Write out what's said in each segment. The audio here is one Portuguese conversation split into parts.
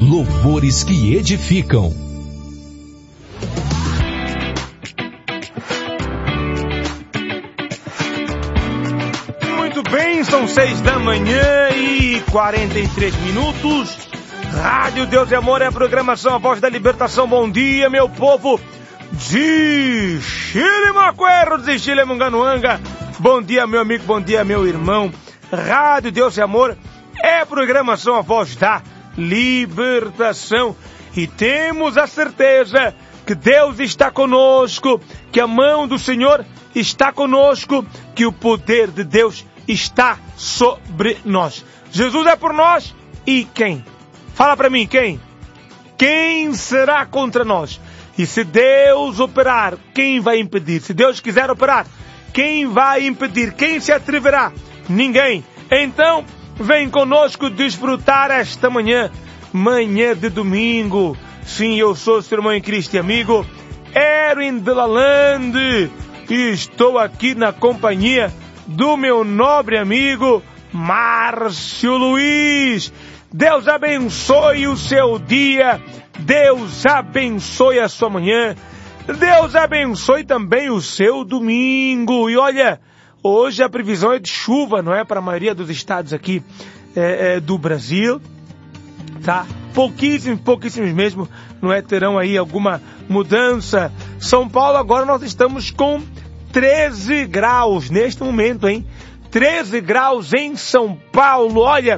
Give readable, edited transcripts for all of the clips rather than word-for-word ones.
louvores que edificam. Muito bem, são 6h43. Rádio Deus e Amor é a programação A Voz da Libertação. Bom dia, meu povo de Chile, Macuero, de Chile, Munganuanga. Bom dia, meu amigo, bom dia, meu irmão. Rádio Deus e Amor é a programação A Voz da Libertação. E temos a certeza que Deus está conosco, que a mão do Senhor está conosco, que o poder de Deus está sobre nós. Jesus é por nós e quem? Fala para mim, quem? Quem será contra nós? E se Deus operar, quem vai impedir? Se Deus quiser operar, quem vai impedir? Quem se atreverá? Ninguém. Então, vem conosco desfrutar esta manhã de domingo. Sim, eu sou seu irmão em Cristo e amigo, Erwin Delalande, e estou aqui na companhia do meu nobre amigo, Márcio Luiz. Deus abençoe o seu dia, Deus abençoe a sua manhã, Deus abençoe também o seu domingo. E olha, hoje a previsão é de chuva, não é? Para a maioria dos estados aqui do Brasil, tá? Pouquíssimos mesmo, não é? Terão aí alguma mudança. São Paulo agora nós estamos com 13 graus neste momento, hein? 13 graus em São Paulo, olha,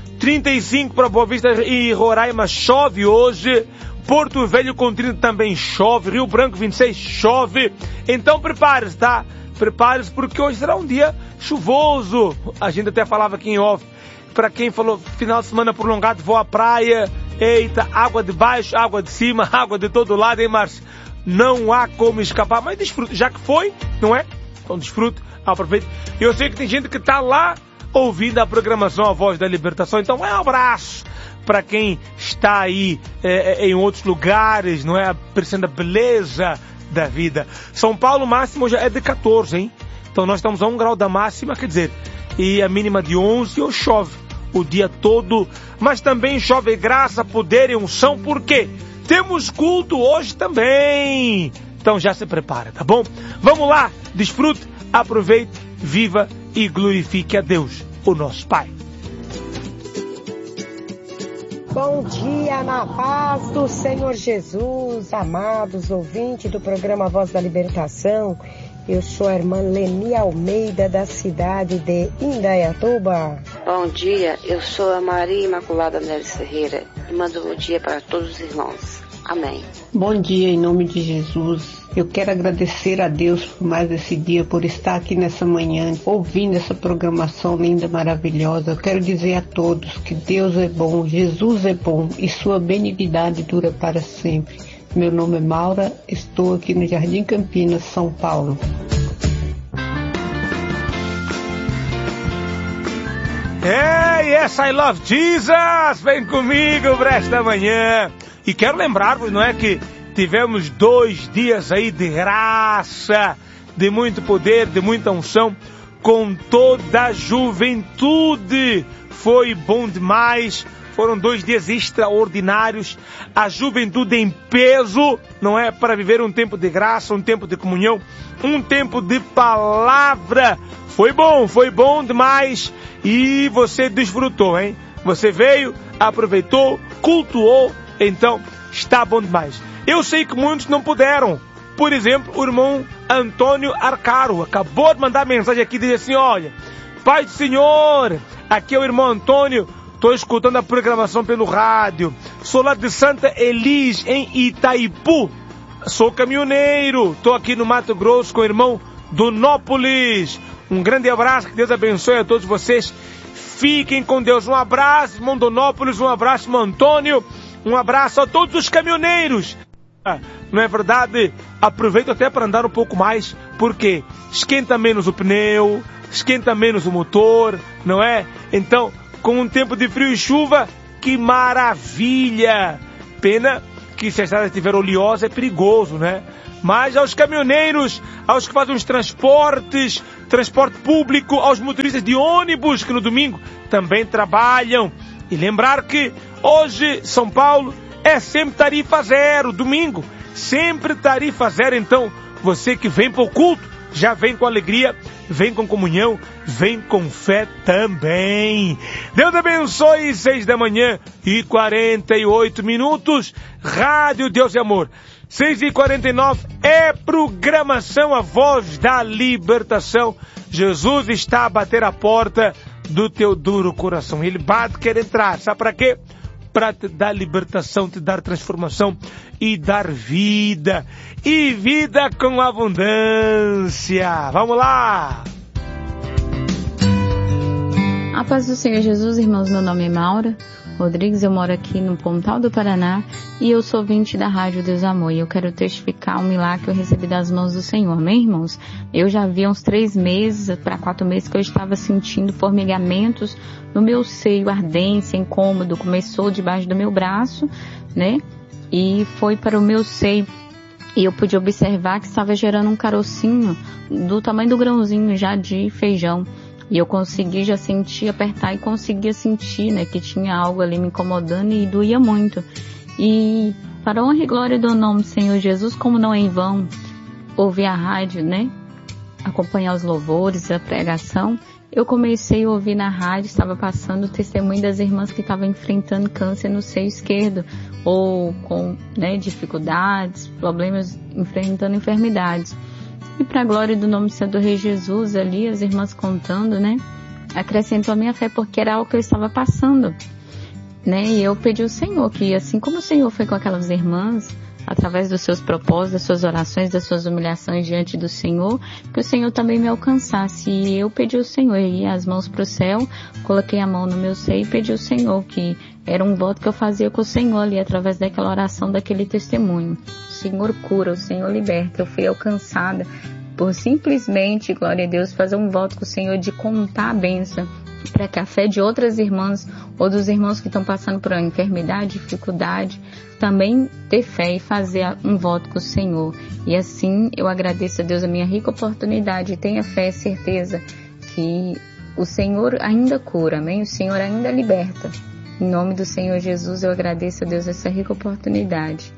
35 para Boa Vista e Roraima chove hoje, Porto Velho com 30 também chove, Rio Branco 26 chove, então prepare-se, tá? Prepare-se porque hoje será um dia chuvoso. A gente até falava aqui em off, para quem falou final de semana prolongado, vou à praia, eita, água de baixo, água de cima, água de todo lado, hein, Márcio? Não há como escapar, mas desfrute, já que foi, não é? Então desfrute, aproveite. Eu sei que tem gente que está lá ouvindo a programação A Voz da Libertação, então um abraço para quem está aí em outros lugares, não é? Apreciando a beleza da vida. São Paulo máximo já é de 14, hein? Então nós estamos a 1 grau da máxima, quer dizer, e a mínima de 11, ou chove o dia todo, mas também chove graça, poder e unção, por quê? Temos culto hoje também. Então já se prepara, tá bom? Vamos lá, desfrute, aproveite, viva e glorifique a Deus, o nosso Pai. Bom dia na paz do Senhor Jesus, amados ouvintes do programa Voz da Libertação. Eu sou a irmã Leni Almeida, da cidade de Indaiatuba. Bom dia, eu sou a Maria Imaculada Neves Ferreira e mando bom dia para todos os irmãos. Amém. Bom dia, em nome de Jesus. Eu quero agradecer a Deus por mais esse dia, por estar aqui nessa manhã, ouvindo essa programação linda, maravilhosa. Eu quero dizer a todos que Deus é bom, Jesus é bom e sua benignidade dura para sempre. Meu nome é Maura, estou aqui no Jardim Campinas, São Paulo. Hey, yes, I love Jesus! Vem comigo para esta manhã. E quero lembrar-vos, não é, que tivemos 2 dias aí de graça, de muito poder, de muita unção, com toda a juventude. Foi bom demais. Foram 2 dias extraordinários. A juventude em peso, não é? Para viver um tempo de graça, um tempo de comunhão, um tempo de palavra. Foi bom demais. E você desfrutou, hein? Você veio, aproveitou, cultuou. Então, está bom demais. Eu sei que muitos não puderam. Por exemplo, o irmão Antônio Arcaro acabou de mandar mensagem aqui, diz assim, olha, Pai do Senhor, aqui é o irmão Antônio, estou escutando a programação pelo rádio, sou lá de Santa Elis, em Itaipu, sou caminhoneiro, estou aqui no Mato Grosso com o irmão Donópolis. Um grande abraço, que Deus abençoe a todos vocês, fiquem com Deus. Um abraço, irmão Donópolis, um abraço, irmão Antônio, um abraço a todos os caminhoneiros. Não é verdade? Aproveito até para andar um pouco mais, porque esquenta menos o pneu, esquenta menos o motor, não é? Então, com um tempo de frio e chuva, que maravilha! Pena que se a estrada estiver oleosa é perigoso, né? Mas aos caminhoneiros, aos que fazem os transporte público, aos motoristas de ônibus que no domingo também trabalham. E lembrar que Hoje, São Paulo, é sempre tarifa zero, domingo, sempre tarifa zero. Então, você que vem para o culto, já vem com alegria, vem com comunhão, vem com fé também. Deus abençoe, 6h48, Rádio Deus e Amor. 6h49 é programação A Voz da Libertação. Jesus está a bater a porta do teu duro coração. Ele bate, quer entrar. Sabe para quê? Para te dar libertação, te dar transformação e dar vida. E vida com abundância. Vamos lá! A paz do Senhor Jesus, irmãos, meu nome é Maura Rodrigues, eu moro aqui no Pontal do Paraná e eu sou ouvinte da Rádio Deus Amor e eu quero testificar um milagre que eu recebi das mãos do Senhor, amém, irmãos? Eu já havia uns 3 meses para 4 meses que eu estava sentindo formigamentos no meu seio, ardência, incômodo, começou debaixo do meu braço, né? E foi para o meu seio e eu pude observar que estava gerando um carocinho do tamanho do grãozinho já de feijão. E eu consegui já sentir, apertar e conseguia sentir, né, que tinha algo ali me incomodando e doía muito. E para a honra e glória do nome do Senhor Jesus, como não é em vão, ouvir a rádio, né, acompanhar os louvores, a pregação, eu comecei a ouvir na rádio, estava passando o testemunho das irmãs que estavam enfrentando câncer no seio esquerdo, ou com, né, dificuldades, problemas, enfrentando enfermidades. E para a glória do nome do Senhor Rei Jesus, ali, as irmãs contando, né, acrescentou a minha fé, porque era algo que eu estava passando, né, e eu pedi ao Senhor que, assim como o Senhor foi com aquelas irmãs, através dos seus propósitos, das suas orações, das suas humilhações diante do Senhor, que o Senhor também me alcançasse. E eu pedi ao Senhor, ergui as mãos para o céu, coloquei a mão no meu seio e pedi ao Senhor, que era um voto que eu fazia com o Senhor ali, através daquela oração, daquele testemunho. O Senhor cura, o Senhor liberta. Eu fui alcançada por simplesmente, glória a Deus, fazer um voto com o Senhor de contar a bênção, para que a fé de outras irmãs ou dos irmãos que estão passando por uma enfermidade, dificuldade, também ter fé e fazer um voto com o Senhor. E assim eu agradeço a Deus a minha rica oportunidade, tenha fé e certeza que o Senhor ainda cura, amém? O Senhor ainda liberta. Em nome do Senhor Jesus eu agradeço a Deus essa rica oportunidade.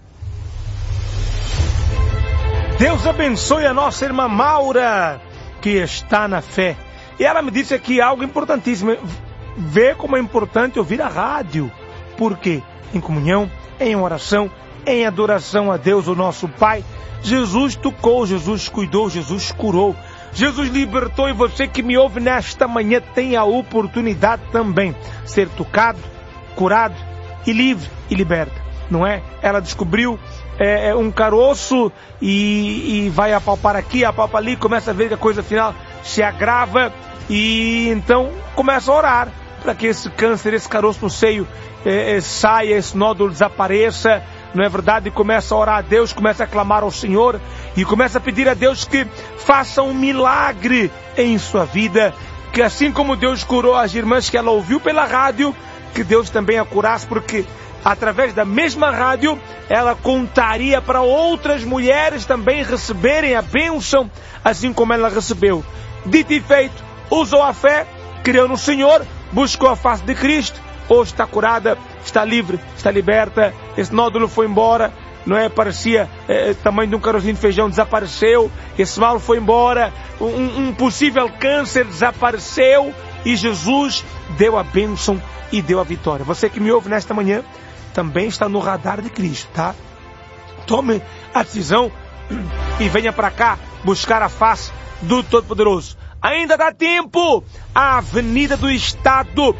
Deus abençoe a nossa irmã Maura, que está na fé. E ela me disse aqui algo importantíssimo. Vê como é importante ouvir a rádio. Por quê? Em comunhão, em oração, em adoração a Deus, o nosso Pai. Jesus tocou, Jesus cuidou, Jesus curou, Jesus libertou. E você que me ouve nesta manhã tem a oportunidade também de ser tocado, curado e livre e liberta. Não é? Ela descobriu um caroço e vai apalpar aqui, apalpar ali, começa a ver que a coisa final se agrava e então começa a orar para que esse câncer, esse caroço no seio saia, esse nódulo desapareça, não é verdade? E começa a orar a Deus, começa a clamar ao Senhor e começa a pedir a Deus que faça um milagre em sua vida, que assim como Deus curou as irmãs que ela ouviu pela rádio, que Deus também a curasse, porque através da mesma rádio, ela contaria para outras mulheres também receberem a bênção, assim como ela recebeu. Dito e feito, usou a fé, creu no Senhor, buscou a face de Cristo, hoje está curada, está livre, está liberta, esse nódulo foi embora, não é? Parecia tamanho de um carocinho de feijão, desapareceu, esse mal foi embora, um possível câncer desapareceu e Jesus deu a bênção e deu a vitória. Você que me ouve nesta manhã, também está no radar de Cristo, tá? Tome a decisão e venha para cá buscar a face do Todo-Poderoso. Ainda dá tempo! A Avenida do Estado,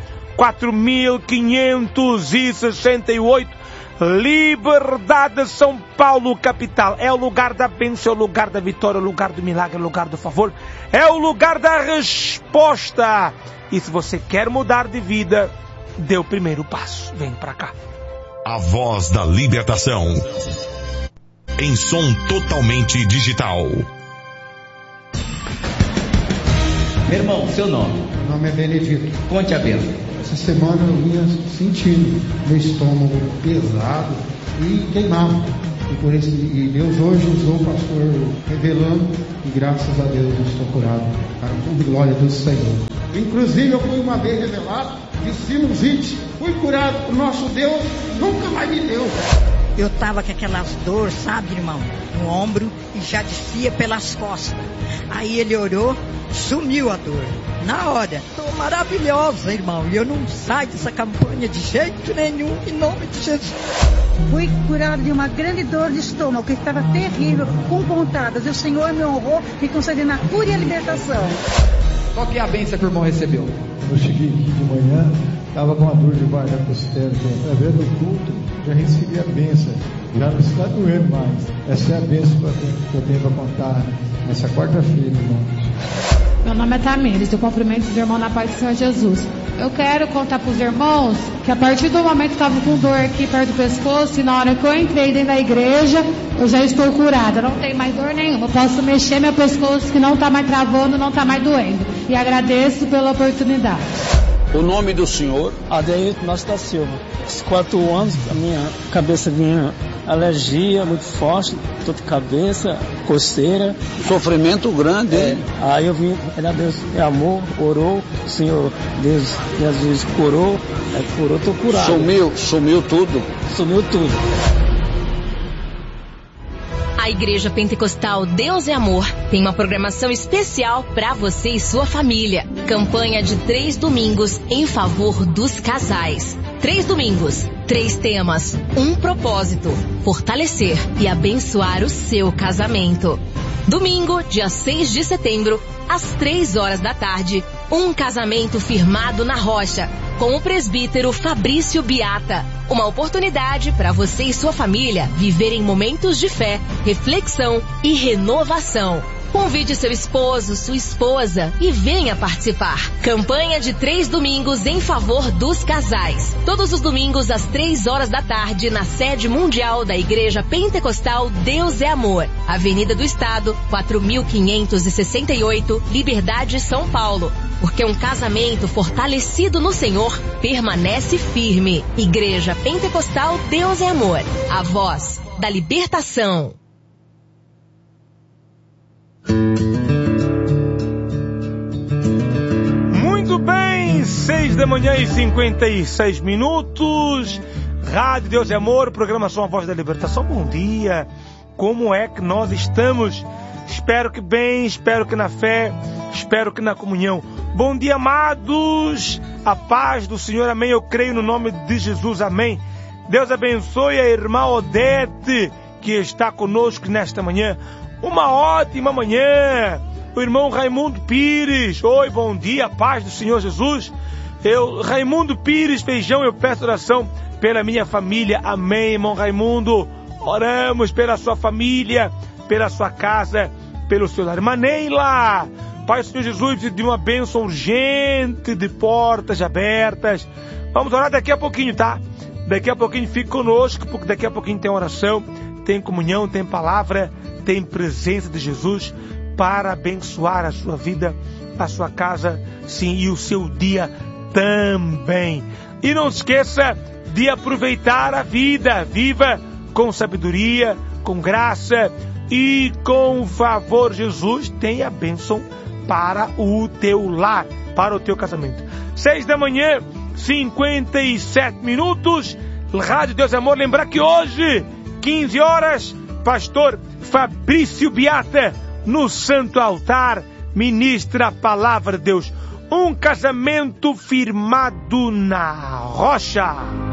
4568, Liberdade, São Paulo, capital. É o lugar da bênção, é o lugar da vitória, é o lugar do milagre, é o lugar do favor, é o lugar da resposta. E se você quer mudar de vida, dê o primeiro passo. Vem para cá. A Voz da Libertação, em som totalmente digital. Meu irmão, seu nome? Meu nome é Benedito. Conte a bênção. Essa semana eu vinha sentindo meu estômago pesado e queimado. E Deus hoje usou o pastor revelando e graças a Deus eu estou curado. Para a glória do Senhor. Inclusive eu fui uma vez revelado de sinusite. Fui curado, o nosso Deus nunca mais me deu. Eu tava com aquelas dores, sabe, irmão, no ombro e já descia pelas costas. Aí ele orou, sumiu a dor. Na hora, tô maravilhosa, irmão, e eu não saio dessa campanha de jeito nenhum, em nome de Jesus. Fui curado de uma grande dor de estômago, que estava terrível, com pontadas. E o Senhor me honrou, me concedendo a cura e a libertação. Qual que é a bênção que o irmão recebeu? Eu cheguei aqui de manhã, estava com uma dor debaixo da costela, através do culto, já recebi a bênção. Já não está doendo mais. Essa é a bênção que eu tenho para contar nessa quarta-feira, irmãos. Meu nome é Tamires, eu cumprimento os irmãos na paz do Senhor Jesus. Eu quero contar para os irmãos que a partir do momento que estava com dor aqui perto do pescoço, e na hora que eu entrei dentro da igreja, eu já estou curada, não tenho mais dor nenhuma. Eu posso mexer meu pescoço que não está mais travando, não está mais doendo. E agradeço pela oportunidade. O nome do senhor? Adeilton Nossa da Silva. Há 4 anos a minha cabeça vinha alergia muito forte, dor de cabeça, coceira. Sofrimento grande, hein? Aí eu vim, Deus é amor, orou, o Senhor Deus Jesus curou, curou, tô curado. Sumiu tudo? Sumiu tudo. A Igreja Pentecostal Deus é Amor tem uma programação especial para você e sua família. Campanha de 3 domingos em favor dos casais. 3 domingos, 3 temas, um propósito: fortalecer e abençoar o seu casamento. Domingo, dia 6 de setembro, às 3 horas da tarde, um casamento firmado na rocha, com o presbítero Fabrício Biata. Uma oportunidade para você e sua família viverem momentos de fé, reflexão e renovação. Convide seu esposo, sua esposa e venha participar. Campanha de 3 domingos em favor dos casais. Todos os domingos às 3 horas da tarde na sede mundial da Igreja Pentecostal Deus é Amor. Avenida do Estado, 4568, Liberdade, São Paulo. Porque um casamento fortalecido no Senhor permanece firme. Igreja Pentecostal Deus é Amor. A voz da libertação. Muito bem, 6 da manhã e 56 minutos. Rádio Deus é Amor, programação A Voz da Libertação. Bom dia. Como é que nós estamos? Espero que bem, espero que na fé, espero que na comunhão. Bom dia, amados. A paz do Senhor, amém. Eu creio no nome de Jesus, amém. Deus abençoe a irmã Odete, que está conosco nesta manhã. Uma ótima manhã. O irmão Raimundo Pires. Oi, bom dia, paz do Senhor Jesus. Raimundo Pires Feijão, eu peço oração pela minha família. Amém, irmão Raimundo. Oramos pela sua família, pela sua casa, pelo seu lar. Irmã Neila, Pai do Senhor Jesus, de uma bênção urgente, de portas abertas. Vamos orar daqui a pouquinho, tá? Daqui a pouquinho fique conosco, porque daqui a pouquinho tem oração, tem comunhão, tem palavra, tem presença de Jesus para abençoar a sua vida, a sua casa, sim, e o seu dia também. E não esqueça de aproveitar a vida. Viva com sabedoria, com graça e com favor. Jesus tem a bênção para o teu lar, para o teu casamento. 6 da manhã, 57 minutos. Rádio Deus é Amor. Lembrar que hoje, 15 horas, pastor Fabrício Biata, no Santo Altar, ministra a palavra de Deus. Um casamento firmado na rocha.